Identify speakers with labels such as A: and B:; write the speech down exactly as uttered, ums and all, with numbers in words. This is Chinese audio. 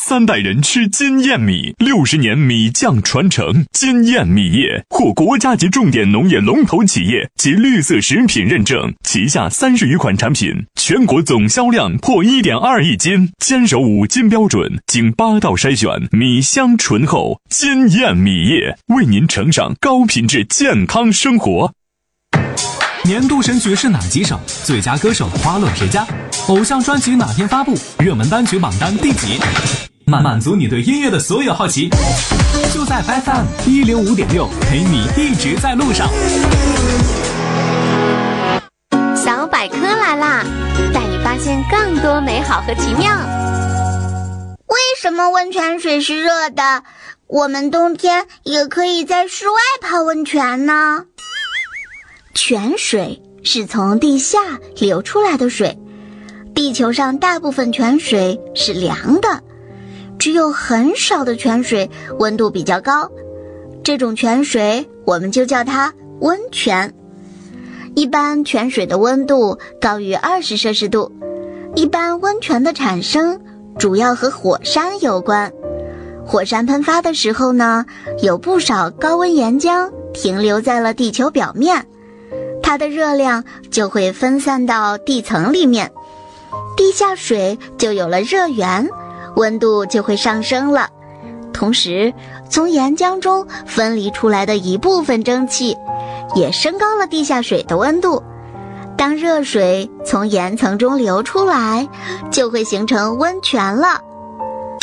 A: 三代人吃金燕米，六十年米酱传承。金燕米业获国家级重点农业龙头企业及绿色食品认证，旗下三十余款产品，全国总销量破 一点二亿斤，坚守五金标准，经八道筛选，米香醇厚。金燕米业为您呈上高品质健康生活。
B: 年度神曲是哪几首？最佳歌手花落谁家？偶像专辑哪天发布？热门单曲榜单第几？满满足你对音乐的所有好奇，就在 F M 一零五点六，陪你一直在路上。
C: 小百科来啦，带你发现更多美好和奇妙。
D: 为什么温泉水是热的？我们冬天也可以在室外泡温泉呢？泉水是从地下流出来的水，地球上大部分泉水是凉的，只有很少的泉水温度比较高，这种泉水我们就叫它温泉。一般泉水的温度高于二十摄氏度，一般温泉的产生主要和火山有关。火山喷发的时候呢，有不少高温岩浆停留在了地球表面，它的热量就会分散到地层里面，地下水就有了热源，温度就会上升了。同时，从岩浆中分离出来的一部分蒸汽也升高了地下水的温度。当热水从岩层中流出来，就会形成温泉了。